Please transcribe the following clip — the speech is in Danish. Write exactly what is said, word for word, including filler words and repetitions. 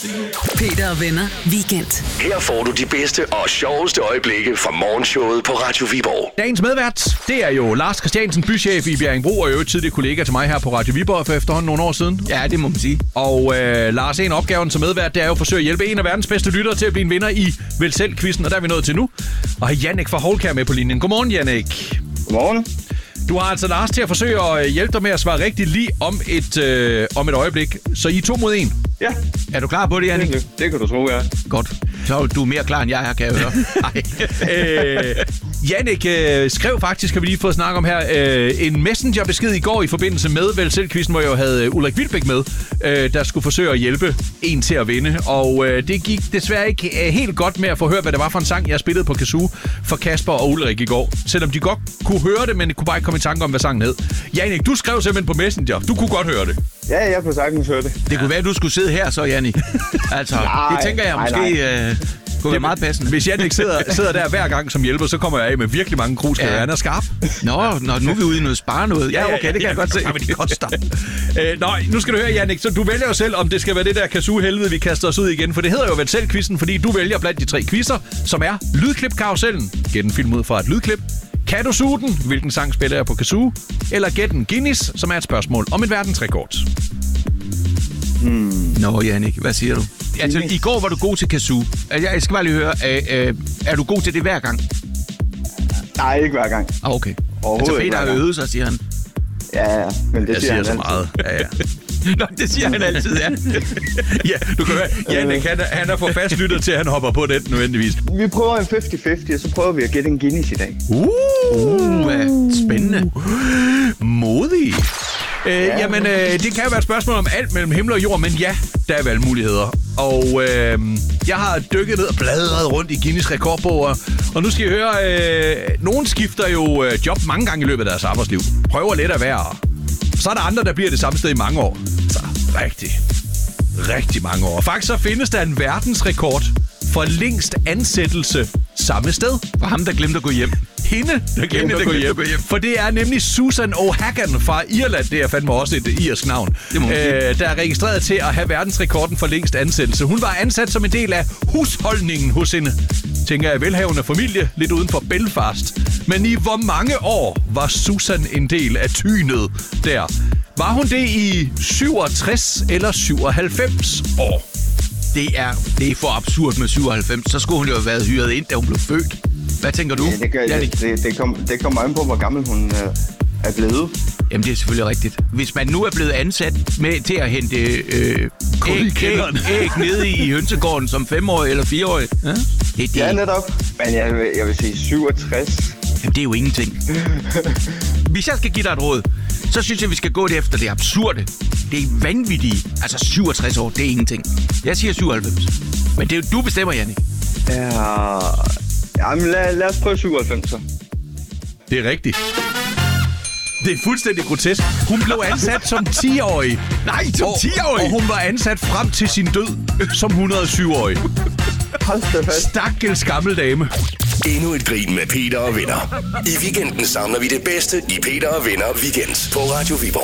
Peter og venner. Weekend. Her får du de bedste og sjoveste øjeblikke fra morgenshowet på Radio Viborg. Dagens medvært, det er jo Lars Christiansen, bychef i Bjerringbro, og jo tidligere kollega til mig her på Radio Viborg for efterhånden nogle år siden. Ja, det må man sige. Og øh, Lars, en opgaven som medvært, det er jo at forsøge at hjælpe en af verdens bedste lyttere til at blive en vinder i Vel Selv-quizzen, og der er vi nået til nu. Og har Jannik fra Holkær med på linjen. Godmorgen, Jannik. Godmorgen. Du har altså Lars til at forsøge at hjælpe dig med at svare rigtigt lige om et, øh, om et øjeblik. Så I er to mod en. Ja. Er du klar på det, Jannik? Det, det kan du tro, ja. Godt. Så er du mere klar, end jeg er, kan jeg høre. øh, Jannik øh, skrev faktisk, kan vi lige få snakke om her, øh, en messengerbesked i går i forbindelse med Vel Selv-quizzen, hvor jeg jo havde Ulrik Wilbæk med, øh, der skulle forsøge at hjælpe en til at vinde. Og øh, det gik desværre ikke øh, helt godt med at få hørt, hvad det var for en sang, jeg spillede på kazoo for Kasper og Ulrik i går. Selvom de godt kunne høre det, men de kunne bare ikke komme i tanke om, hvad sangen hed. Jannik, du skrev simpelthen på Messenger. Du kunne godt høre det. Ja, jeg kunne sagtens høre det. Det kunne være, at du skulle sidde her så, Jannik. Altså, nej, det tænker jeg nej, måske nej. Øh, kunne være meget passende. Hvis Jannik sidder, sidder der hver gang som hjælper, så kommer jeg af med virkelig mange krusskader. Ja. Han er skarp. Nå, nå, nu er vi ude i noget spare noget. Ja, okay, det kan jeg godt se. Ja, men det koster. øh, nej, nu skal du høre, Jannik. Så du vælger jo selv, om det skal være det der kazoo-helvede, vi kaster os ud igen. For det hedder jo Vel Selv-quizzen, fordi du vælger blandt de tre quizzer, som er Lydklip-karusellen. Gæt en film ud fra et lydklip. Kan du suge den? Hvilken sang spiller jeg på kazoo? Eller gæt en Guinness, som er et spørgsmål om et verdensrekord. Hmm. Nå, Jannik, hvad siger du? Altså, i går var du god til kazoo. Jeg skal bare lige høre, øh, øh, er du god til det hver gang? Nej, ikke hver gang. Ah, okay. Altså, Peter har øvet sig, siger han. Ja, ja, men det jeg siger siger han så altid. meget. Ja, ja. Nå, det siger han altid, ja. Ja, du kan høre, Jannik, han, han er for fast lyttet til, at han hopper på den nødvendigvis. Vi prøver en halvtreds halvtreds, og så prøver vi at gætte en Guinness i dag. Uh, Uh, spændende. Modig. Øh, ja. Jamen, øh, det kan jo være et spørgsmål om alt mellem himmel og jord, men ja, der er valgmuligheder. Og øh, jeg har dykket ned og bladret rundt i Guinness rekordbog, og nu skal I høre, øh, nogen skifter jo øh, job mange gange i løbet af deres arbejdsliv. Prøver lidt at være. Så er der andre, der bliver det samme sted i mange år. Så rigtig, rigtig mange år. Faktisk så findes der en verdensrekord for længst ansættelse samme sted. For ham, der glemte at gå hjem. Hende, der glemte at gå hjem. For det er nemlig Susan O'Hagan fra Irland. Det er fandme også et irsk navn. Øh, der er registreret til at have verdensrekorden for længst ansættelse. Hun var ansat som en del af husholdningen hos hende. Tænker jeg, velhavende familie, lidt uden for Belfast. Men i hvor mange år var Susan en del af tynet der? Var hun det i syvogtres eller syvoghalvfems år? Det er, det er for absurd med syvoghalvfems. Så skulle hun jo have været hyret ind, da hun blev født. Hvad tænker du? Ja, det, gør, det, det, det, kom, det kommer an på, hvor gammel hun øh, er blevet. Jamen, det er selvfølgelig rigtigt. Hvis man nu er blevet ansat med til at hente øh, æg, æg, æg nede i hønsegården som femårig eller fireårig. Ja, det, det. Ja, netop. Men jeg, jeg vil sige syvogtres. Jamen, det er jo ingenting. Hvis jeg skal give dig et råd, så synes jeg, vi skal gå det efter det absurde. Det er vanvittigt. Altså syvogtres år, det er ingenting. Jeg siger syvoghalvfems. Men det er jo, du bestemmer, Jannik. Ja, jamen lad, lad os prøve syvoghalvfems så. Det er rigtigt. Det er fuldstændig grotesk. Hun blev ansat som ti-årig. Nej, som og, ti-årig? Og hun var ansat frem til sin død som hundrede og syv-årig. Hold da fast. Stakkels gammel dame. Endnu et grin med Peter og venner. I weekenden samler vi det bedste i Peter og venner weekend på Radio Viborg.